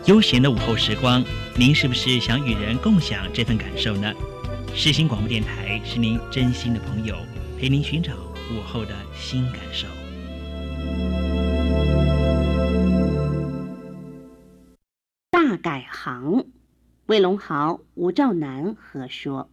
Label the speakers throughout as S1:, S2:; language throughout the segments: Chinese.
S1: 悠闲的午后时光，您是不是想与人共享这份感受呢？世新广播电台是您真心的朋友，陪您寻找午后的新感受。
S2: 大改行，魏龙豪、吴兆南合说。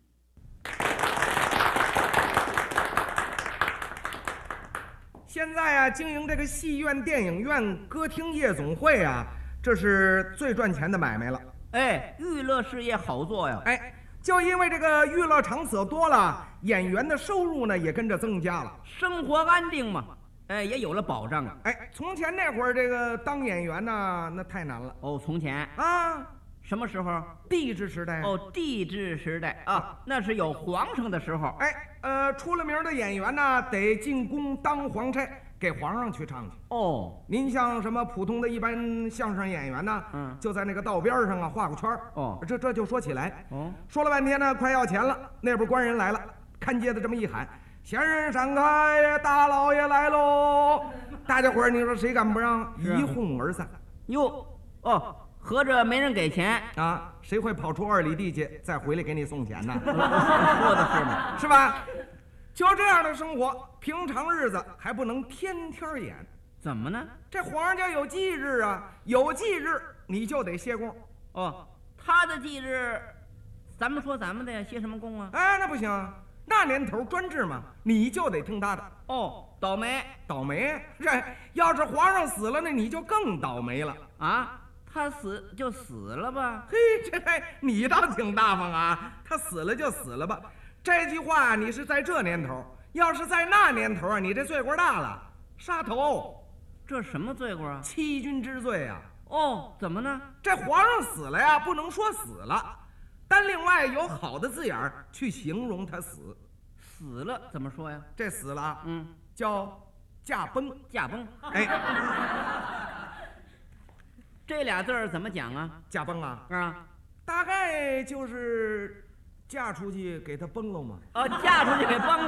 S3: 现在啊，经营这个戏院、电影院、歌厅、夜总会啊，这是最赚钱的买卖了。
S4: 哎，娱乐事业好做呀！
S3: 哎，就因为这个娱乐场所多了，演员的收入呢也跟着增加了，
S4: 生活安定嘛，哎，也有了保障啊。
S3: 哎，从前那会儿这个当演员呢，那太难了。
S4: 哦，从前
S3: 啊，
S4: 什么时候？
S3: 帝制时代。
S4: 哦，帝制时代啊，那是有皇上的时候。
S3: 哎，出了名的演员呢，得进宫当皇差，给皇上去唱去。
S4: 哦，
S3: 您像什么普通的一般相声演员呢？就在那个道边上啊画个圈儿。
S4: 哦，
S3: 这就说起来。
S4: 哦，
S3: 说了半天呢，快要钱了，那边官人来了，看街的这么一喊：“闲人闪开，大老爷来喽！”大家伙儿，你说谁敢不让？一哄而散。
S4: 哟，哦，合着没人给钱
S3: 啊？谁会跑出2里地去，再回来给你送钱呢？
S4: 说的是吗？
S3: 是吧？就这样的生活，平常日子还不能天天演。
S4: 怎么呢？
S3: 这皇上家有忌日啊，有忌日你就得歇工。
S4: 哦，他的忌日，咱们说咱们的呀，歇什么工啊？
S3: 哎，那不行，那年头专制嘛，你就得听他的。
S4: 哦，倒霉，
S3: 倒霉！这要是皇上死了，那你就更倒霉了
S4: 啊！他死就死了吧？
S3: 嘿，你倒挺大方啊！他死了就死了吧。这句话你是在这年头，要是在那年头啊，你这罪过大了，杀头。
S4: 这什么罪过啊？
S3: 欺君之罪啊！
S4: 哦，怎么呢？
S3: 这皇上死了呀，不能说死了，但另外有好的字眼儿去形容他死。
S4: 死了怎么说呀？
S3: 这死了，叫驾崩。
S4: 驾崩。
S3: 哎，
S4: 这俩字儿怎么讲啊？
S3: 驾崩啊？
S4: 啊，
S3: 大概就是嫁出去给他崩了嘛。
S4: 嫁出去给崩了。